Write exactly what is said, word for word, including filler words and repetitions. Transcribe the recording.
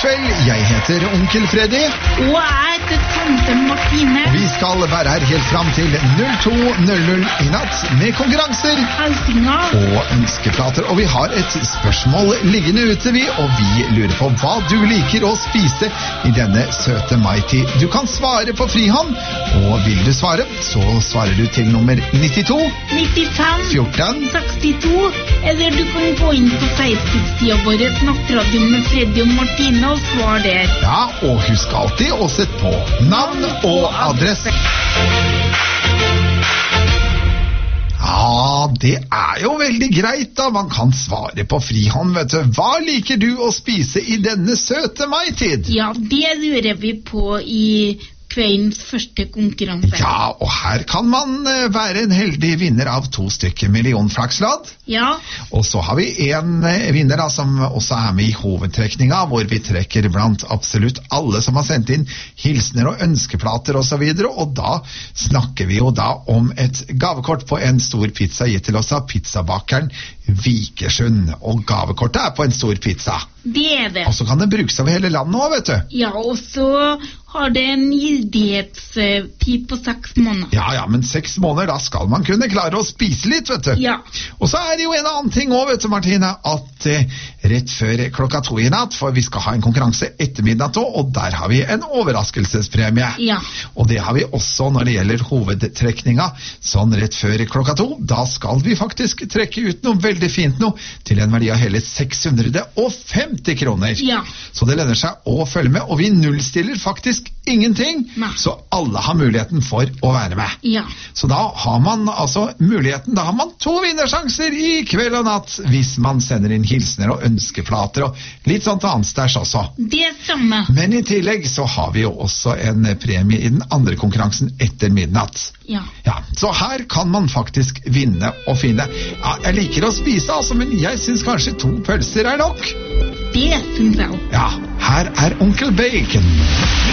kveld. Jeg heter Onkel Freddy. Og jeg heter Tante Martine. Vi skal være her helt fram til null to null null i natt med konkurranser Halsinger og ønskeplater. Og vi har et spørsmål liggende ute, vi, og vi lurer på hva du liker å spise i denne søte mai-tid. Du kan svare på frihånd, og vil du svare, så svarer du til nummer nittito nittifem fjorten sekstito, eller du kan gå inn på Facebook-sida vår Nattradio med Freddy og Martine og svar der. Ja, og husk alltid å sette på navn og adresse. Ja, det er jo veldig greit da. Man kan svare på frihånd, vet du. Hva liker du å spise i denne søte mai-tid? Ja, det lurer vi på i kveldens første konkurranse. Ja, og her kan man eh, være en heldig vinner av to stykker millionflakslodd. Ja, Og så har vi en eh, vinner da, som også er med i hovedtrekninga, hvor vi trekker blant absolutt alle som har sendt inn hilsner og ønskeplater og så videre, og da snakker vi jo da om et gavekort på en stor pizza gitt til oss av pizzabakeren Vikersund, og gavekortet er på en stor pizza. det er det. Og så kan det brukes over hele landet også, vet du. Ja, og så har det en gildighetstid på seks måneder. Ja, ja, men seks måneder, da skal man kunne klare å spise litt, vet du. Ja. Og så er det jo en annen ting også, vet du, Martine, at eh, rett før klokka to i natt, for vi skal ha en konkurranse etter midnatt også, og der har vi en overraskelsespremie. Ja. Og det har vi også når det gjelder hovedtrekninga, sånn rett før klokka to. Da skal vi faktisk trekke ut noe veldig fint nå, til en verdi av hele seks hundre femti kroner. Ja. Så det lønner seg å følge med, og vi nullstiller faktisk ingenting, Nei. så alle har muligheten for å være med. Ja. Så da har man altså muligheten, da har man to vinnersjanser i kveld og natt, hvis man sender inn hilsner og ønskeplater og litt sånt annet stæsj også. Det samme. Men i tillegg så har vi jo også en premie i den andre konkurransen etter midnatt. Ja. Ja, så her kan man faktisk vinne og finne. Ja, jeg liker å spise altså, men jeg synes kanskje to pølser er nok. Det synes jeg også. Ja, her er Onkel Bacon.